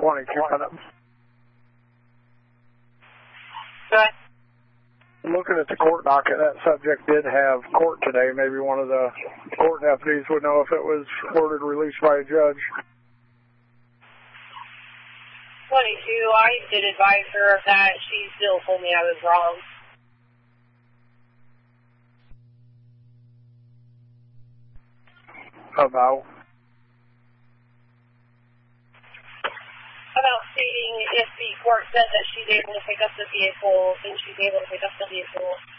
2020. Good. Looking at the court docket, that subject did have court today. Maybe one of the court deputies would know if it was ordered released by a judge. 22, I did advise her of that. She still told me I was wrong. About stating if the court said that she's able to pick up the vehicle, then she's able to pick up the vehicle.